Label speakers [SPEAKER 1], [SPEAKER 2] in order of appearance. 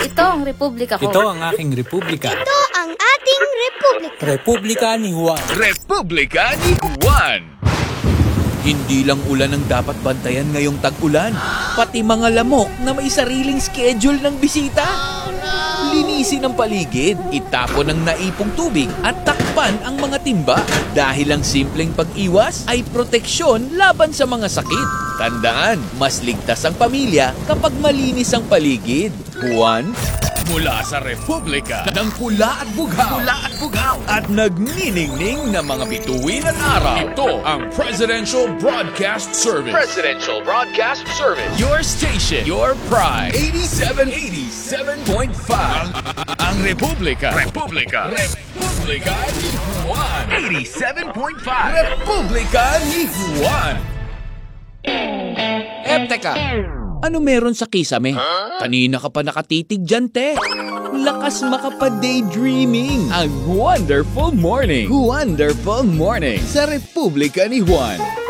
[SPEAKER 1] Ito ang republika ko.
[SPEAKER 2] Ito ang aking republika.
[SPEAKER 3] Ito ang ating republika.
[SPEAKER 2] Republika ni Juan.
[SPEAKER 4] Republika ni Juan. Hindi lang ulan ang dapat bantayan ngayong tag-ulan, pati mga lamok na may sariling schedule ng bisita. Linisin ang paligid, itapon ang naipong tubig at takpan ang mga timba dahil ang simpleng pag-iwas ay proteksyon laban sa mga sakit. Tandaan, mas ligtas ang pamilya kapag malinis ang paligid. Juan, mula sa Republika ng Pula at Bughaw. At nagniningning na mga bituin at araw. Ito ang Presidential Broadcast Service. Your station, your pride. 87.5. Ang Republika ni Juan. 87.5. Republika ni Juan. Teka. Ano meron sa kisame? Kanina ka pa nakatitig dyan, te. Lakas makapa-daydreaming. Ang Wonderful Morning sa Republika ni Juan.